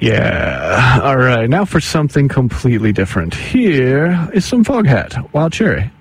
Yeah. All right. Now for something completely different. Here is some Foghat, Wild Cherry.